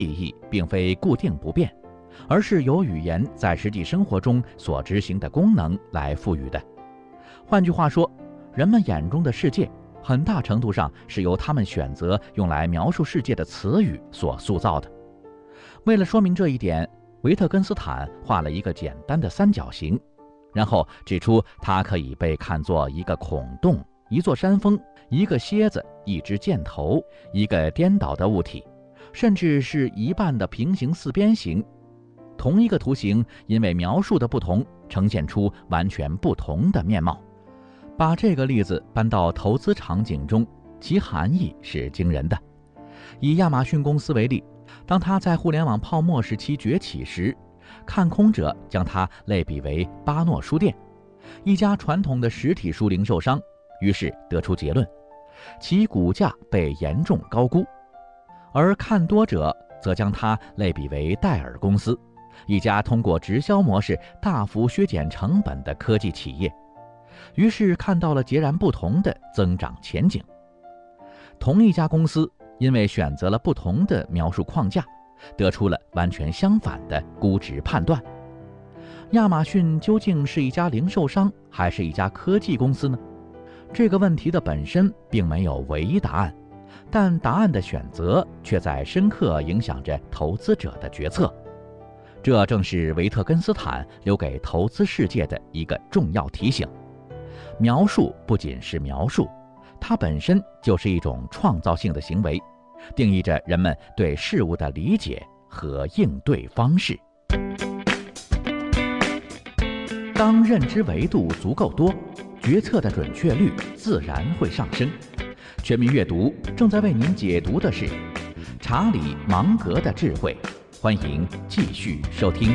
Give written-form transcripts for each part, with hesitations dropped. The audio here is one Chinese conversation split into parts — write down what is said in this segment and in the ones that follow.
意义并非固定不变，而是由语言在实际生活中所执行的功能来赋予的。换句话说，人们眼中的世界很大程度上是由他们选择用来描述世界的词语所塑造的。为了说明这一点，维特根斯坦画了一个简单的三角形，然后指出它可以被看作一个孔洞、一座山峰、一个蝎子、一支箭头、一个颠倒的物体，甚至是一半的平行四边形。同一个图形因为描述的不同，呈现出完全不同的面貌。把这个例子搬到投资场景中，其含义是惊人的。以亚马逊公司为例，当它在互联网泡沫时期崛起时，看空者将它类比为巴诺书店，一家传统的实体书零售商，于是得出结论，其股价被严重高估。而看多者则将它类比为戴尔公司，一家通过直销模式大幅削减成本的科技企业，于是看到了截然不同的增长前景。同一家公司因为选择了不同的描述框架，得出了完全相反的估值判断。亚马逊究竟是一家零售商还是一家科技公司呢？这个问题的本身并没有唯一答案，但答案的选择却在深刻影响着投资者的决策。这正是维特根斯坦留给投资世界的一个重要提醒：描述不仅是描述，它本身就是一种创造性的行为，定义着人们对事物的理解和应对方式。当认知维度足够多，决策的准确率自然会上升。全民阅读正在为您解读的是查理芒格的智慧，欢迎继续收听。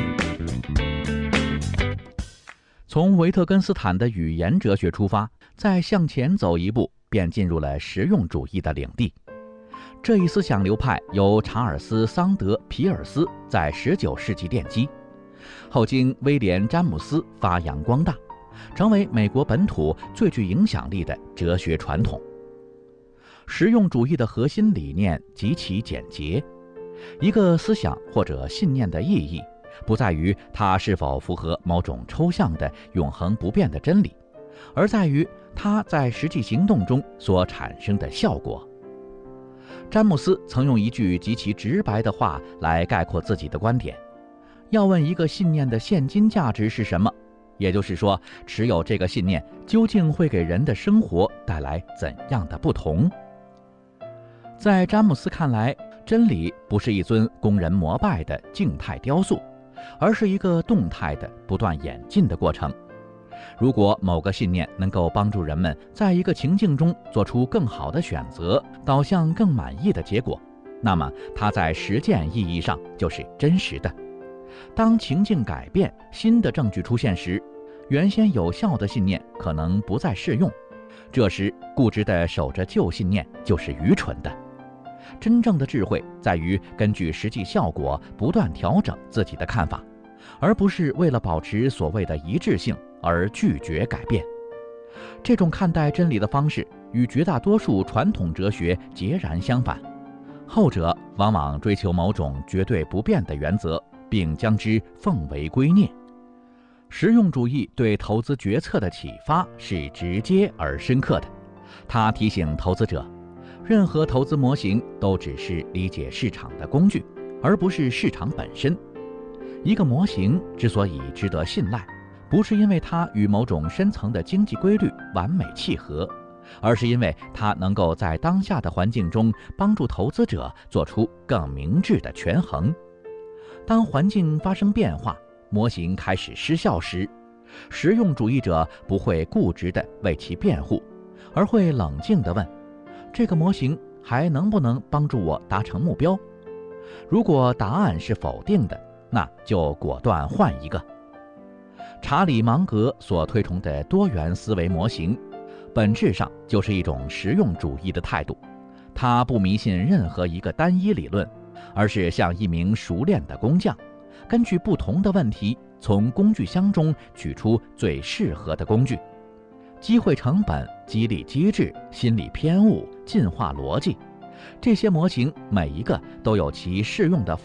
从维特根斯坦的语言哲学出发，再向前走一步，便进入了实用主义的领地。这一思想流派由查尔斯·桑德·皮尔斯在19世纪奠基，后经威廉·詹姆斯发扬光大，成为美国本土最具影响力的哲学传统。实用主义的核心理念极其简洁，一个思想或者信念的意义，不在于它是否符合某种抽象的永恒不变的真理，而在于它在实际行动中所产生的效果。詹姆斯曾用一句极其直白的话来概括自己的观点：要问一个信念的现今价值是什么，也就是说，持有这个信念究竟会给人的生活带来怎样的不同。在詹姆斯看来，真理不是一尊供人膜拜的静态雕塑，而是一个动态的不断演进的过程。如果某个信念能够帮助人们在一个情境中做出更好的选择，导向更满意的结果，那么它在实践意义上就是真实的。当情境改变，新的证据出现时，原先有效的信念可能不再适用，这时固执地守着旧信念就是愚蠢的。真正的智慧在于根据实际效果不断调整自己的看法，而不是为了保持所谓的一致性而拒绝改变。这种看待真理的方式与绝大多数传统哲学截然相反，后者往往追求某种绝对不变的原则，并将之奉为圭臬。实用主义对投资决策的启发是直接而深刻的，它提醒投资者，任何投资模型都只是理解市场的工具，而不是市场本身。一个模型之所以值得信赖，不是因为它与某种深层的经济规律完美契合，而是因为它能够在当下的环境中帮助投资者做出更明智的权衡。当环境发生变化，模型开始失效时，实用主义者不会固执地为其辩护，而会冷静地问：这个模型还能不能帮助我达成目标？如果答案是否定的，那就果断换一个。查理芒格所推崇的多元思维模型，本质上就是一种实用主义的态度。他不迷信任何一个单一理论，而是像一名熟练的工匠，根据不同的问题，从工具箱中取出最适合的工具。机会成本、激励机制、心理偏误、进化逻辑，这些模型每一个都有其适用的